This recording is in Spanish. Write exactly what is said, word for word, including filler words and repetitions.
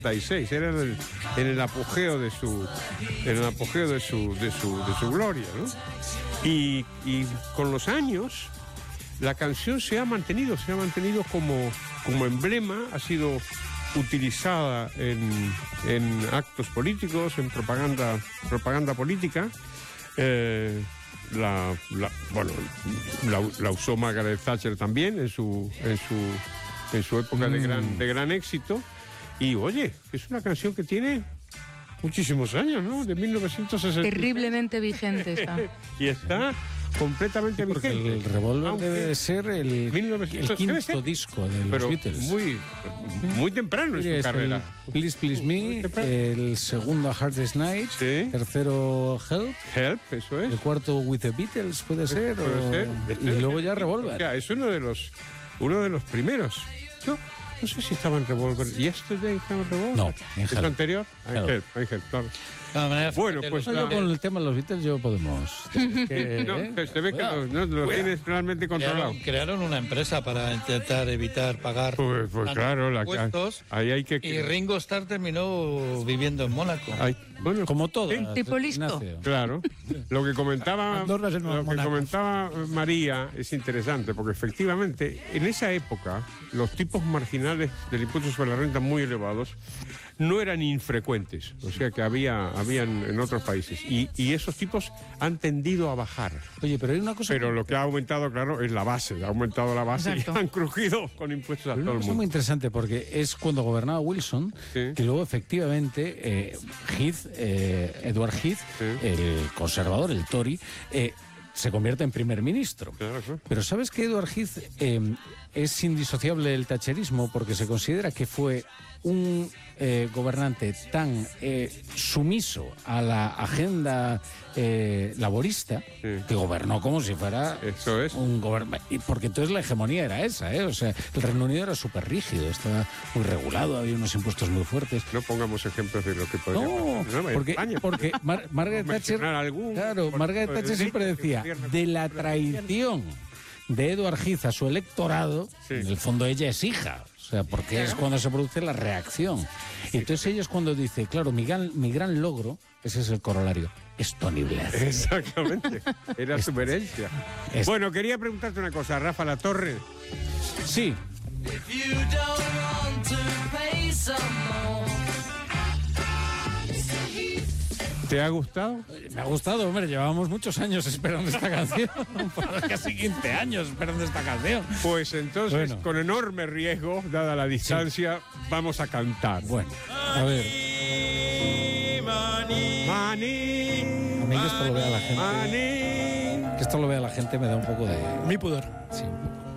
y seis, era en el, en el apogeo de su en el apogeo de su de su de su gloria, ¿no? Y, y con los años la canción se ha mantenido, se ha mantenido como, como emblema, ha sido utilizada en, en actos políticos, en propaganda propaganda política. Eh, la, la bueno la, la usó Margaret Thatcher también en su en su en su época mm. de gran de gran éxito. Y oye, es una canción que tiene muchísimos años, ¿no? De mil novecientos sesenta. Terriblemente vigente está. Y está completamente sí, porque vigente. El Revolver Aunque debe de ser el, el quinto disco de los pero Beatles. Muy, muy temprano en su carrera. Please Please Me, el segundo A Hard Day's Night, sí. Tercero Help. Help, eso es. El cuarto With the Beatles, puede ser. Puede o... ser. Y luego ya Revolver. O sea, es uno de los, uno de los primeros. Yo no sé si estaba en Revolver. ¿Yesterday estaba en Revolver? No, en ¿Es Help. lo anterior? En Help. Help, en Help, claro. No, manera, bueno, pues no, yo con el tema de los Beatles yo podemos. Que, no, ¿eh? Se ve que no, no lo Cuidado. Tienes realmente controlado. Crearon, crearon una empresa para intentar evitar pagar pues, pues claro, la impuestos. Ahí hay que. Y Ringo Starr terminó viviendo en Mónaco. Hay, bueno, como todo. ¿Sí? Tipo listo. Claro. Lo que comentaba, lo que comentaba María es interesante porque efectivamente en esa época los tipos marginales del impuesto sobre la renta muy elevados no eran infrecuentes, o sea que había habían en otros países y, y esos tipos han tendido a bajar. Oye, pero hay una cosa. Pero que... lo que ha aumentado, claro, es la base, ha aumentado la base. Exacto. Y han crujido con impuestos a pero todo el mundo. Es muy interesante porque es cuando gobernaba Wilson, sí. que luego efectivamente eh, Heath, eh, Edward Heath, sí. el conservador, el Tory, eh, se convierte en primer ministro. Claro, claro. Pero ¿sabes que Edward Heath eh, es indisociable del thatcherismo porque se considera que fue un eh, gobernante tan eh, sumiso a la agenda eh, laborista, sí. que gobernó como si fuera Eso es. un gobernante, porque entonces la hegemonía era esa, ¿eh? O sea, el Reino Unido era súper rígido, estaba muy regulado, había unos impuestos muy fuertes. No pongamos ejemplos de lo que podría no, pasar. No, porque, porque Mar Margaret Thatcher, algún, claro, Margaret Thatcher siempre decía de la traición de Edward Heath a su electorado, sí. en el fondo ella es hija. O sea, porque es cuando se produce la reacción. Y entonces ellos cuando dicen, claro, mi gran, mi gran logro, ese es el corolario, es Tony Blair. Exactamente, era es, su herencia. Es, bueno, quería preguntarte una cosa, Rafa Latorre. Sí. ¿Te ha gustado? Me ha gustado, hombre, llevábamos muchos años esperando esta canción, casi quince años esperando esta canción. Pues entonces, bueno. con enorme riesgo, dada la distancia, sí. vamos a cantar. Bueno, a ver. Maní, a mí que esto lo vea la gente, maní. que esto lo vea la gente me da un poco de... Mi pudor. Sí, un poco.